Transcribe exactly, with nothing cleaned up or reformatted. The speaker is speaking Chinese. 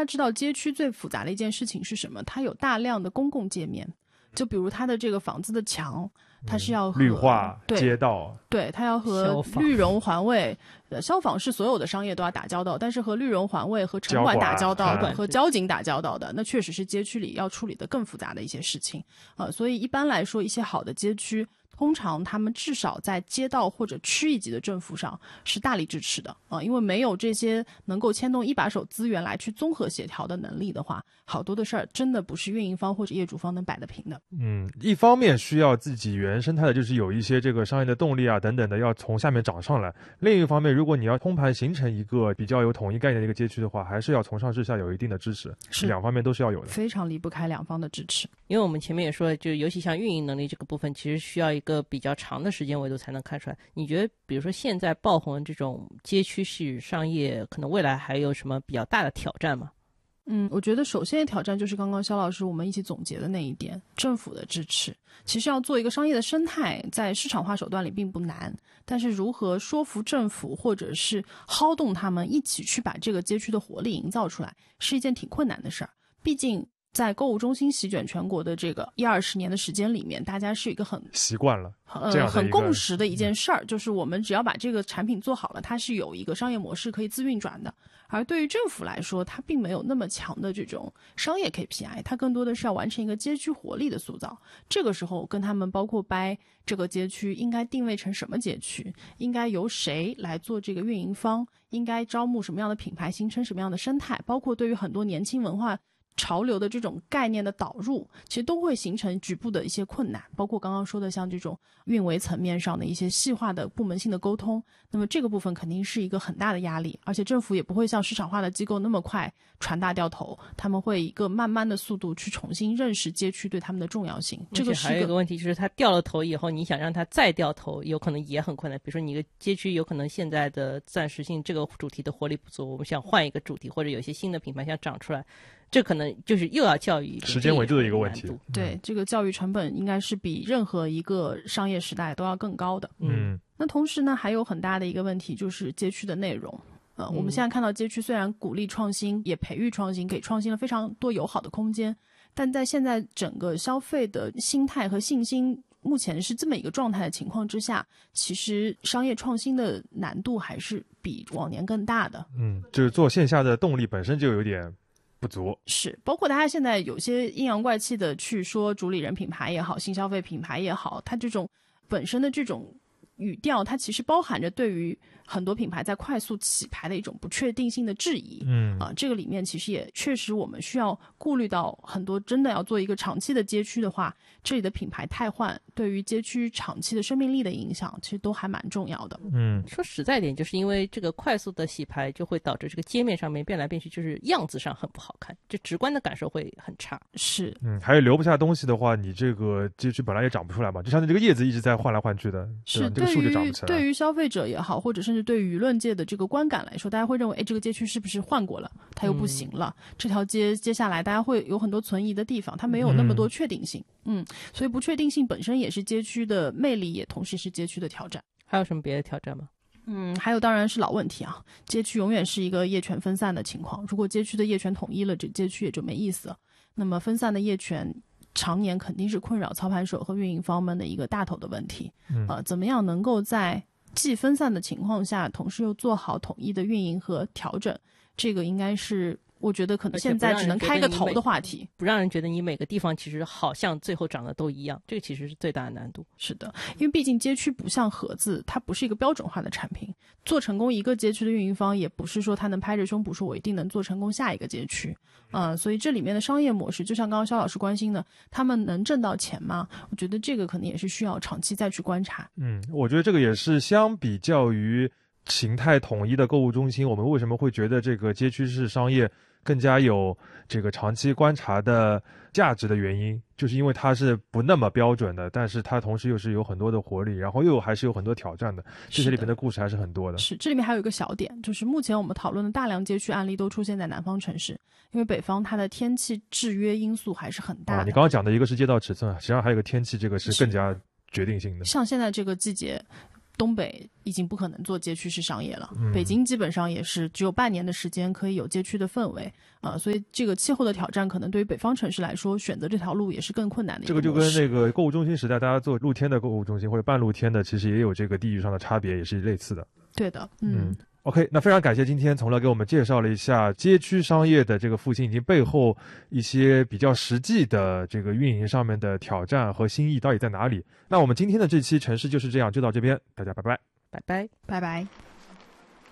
家知道街区最复杂的一件事情是什么？它有大量的公共界面，就比如它的这个房子的墙，它是要和、 嗯、绿化街道， 对，它要和绿融环卫，呃，消防是所有的商业都要打交道，但是和绿融环卫和城管打交道的，和交警打交道的，那确实是街区里要处理的更复杂的一些事情，呃，所以一般来说，一些好的街区，通常他们至少在街道或者区一级的政府上是大力支持的啊、呃，因为没有这些能够牵动一把手资源来去综合协调的能力的话，好多的事儿真的不是运营方或者业主方能摆得平的。 嗯，一方面需要自己原生态的，就是有一些这个商业的动力啊等等的，要从下面涨上来；另一方面，如果你要通盘形成一个比较有统一概念的一个街区的话，还是要从上至下有一定的支持，是两方面都是要有的， 非常离不开两方的支持。 因为我们前面也说了，就尤其像运营能力这个部分，其实需要一个比较长的时间维度才能看出来。你觉得比如说现在爆红这种街区式商业，可能未来还有什么比较大的挑战吗？ 嗯，我觉得首先的挑战就是刚刚肖老师我们一起总结的那一点，政府的支持。其实要做一个商业的生态，在市场化手段里并不难，但是如何说服政府或者是薅动他们一起去把这个街区的活力营造出来，是一件挺困难的事儿。毕竟在购物中心席卷全国的这个一二十年的时间里面，大家是一个很习惯了， 呃，很共识的一件事儿，就是我们只要把这个产品做好了，它是有一个商业模式可以自运转的。而对于政府来说，它并没有那么强的这种商业 K P I， 它更多的是要完成一个街区活力的塑造。这个时候跟他们包括掰这个街区应该定位成什么街区，应该由谁来做这个运营方，应该招募什么样的品牌，形成什么样的生态，包括对于很多年轻文化潮流的这种概念的导入，其实都会形成局部的一些困难，包括刚刚说的像这种运维层面上的一些细化的部门性的沟通，那么这个部分肯定是一个很大的压力，而且政府也不会像市场化的机构那么快传大掉头，他们会以一个慢慢的速度去重新认识街区对他们的重要性。这个是还有一个问题，就是他掉了头以后，你想让他再掉头有可能也很困难。比如说你一个街区有可能现在的暂时性这个主题的活力不足，我们想换一个主题，或者有些新的品牌想长出来，这可能就是又要教育时间维度的一个问题。 对，这个教育成本应该是比任何一个商业时代都要更高的。 嗯， 那同时呢，还有很大的一个问题就是街区的内容。呃，我们现在看到街区虽然鼓励创新，也培育创新，给创新了非常多友好的空间，但在现在整个消费的心态和信心目前是这么一个状态的情况之下，其实商业创新的难度还是比往年更大的。 嗯，就是做线下的动力本身就有点不足， 是包括大家现在有些阴阳怪气的去说主理人品牌也好，新消费品牌也好，它这种本身的这种语调，它其实包含着对于很多品牌在快速起牌的一种不确定性的质疑。 嗯啊，这个里面其实也确实我们需要顾虑到很多，真的要做一个长期的街区的话，这里的品牌汰换对于街区长期的生命力的影响，其实都还蛮重要的。 嗯， 说实在点，就是因为这个快速的洗牌，就会导致这个街面上面变来变去，就是样子上很不好看，就直观的感受会很差。 是， 嗯，还有留不下东西的话，你这个街区本来也长不出来嘛，就像这个叶子一直在换来换去的， 是这个树就长不起来。 对于消费者也好，或者甚至对于舆论界的这个观感来说，大家会认为，哎，这个街区是不是换过了，它又不行了？嗯、这条街接下来大家会有很多存疑的地方，它没有那么多确定性。嗯, 嗯，所以不确定性本身也是街区的魅力，也同时是街区的挑战。 还有什么别的挑战吗？ 嗯，还有当然是老问题啊，街区永远是一个业权分散的情况，如果街区的业权统一了，这街区也就没意思了。那么分散的业权常年肯定是困扰操盘手和运营方们的一个大头的问题。 嗯， 呃，怎么样能够在既分散的情况下，同时又做好统一的运营和调整，这个应该是我觉得可能现在只能开个头的话题， 不让人觉得你每个地方其实好像最后长得都一样，这个其实是最大的难度。 是的，因为毕竟街区不像盒子，它不是一个标准化的产品，做成功一个街区的运营方也不是说他能拍着胸脯说我一定能做成功下一个街区。嗯，所以这里面的商业模式就像刚刚肖老师关心的，他们能挣到钱吗？我觉得这个可能也是需要长期再去观察。 嗯，我觉得这个也是相比较于形态统一的购物中心，我们为什么会觉得这个街区式商业更加有这个长期观察的价值的原因，就是因为它是不那么标准的，但是它同时又是有很多的活力，然后又还是有很多挑战的，这些里面的故事还是很多的。 是，这里面还有一个小点，就是目前我们讨论的大量街区案例都出现在南方城市，因为北方它的天气制约因素还是很大的。 啊，你刚刚讲的一个是街道尺寸，实际上还有一个天气，这个是更加决定性的。 像现在这个季节东北已经不可能做街区式商业了， 嗯、 北京基本上也是只有半年的时间可以有街区的氛围啊、呃，所以这个气候的挑战可能对于北方城市来说，选择这条路也是更困难的一个模式。 这个就跟那个购物中心时代，大家做露天的购物中心或者半露天的，其实也有这个地域上的差别，也是类似的。 对的，嗯。 嗯OK， 那非常感谢今天从乐给我们介绍了一下街区商业的这个复兴以及背后一些比较实际的这个运营上面的挑战和新意到底在哪里。那我们今天的这期城市就是这样就到这边，大家拜拜， 拜拜， 拜拜。